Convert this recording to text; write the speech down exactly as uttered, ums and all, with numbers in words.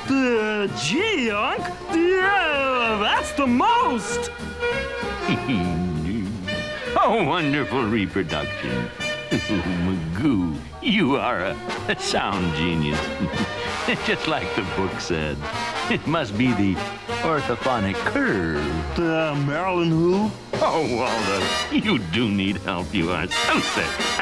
Uh, gee, Unc, yeah, that's the most. Oh, wonderful reproduction. Magoo, you are a, a sound genius. Just like the book said. It must be the orthophonic curve. Uh, Marilyn who? Oh, Waldo, you do need help. You are so sick.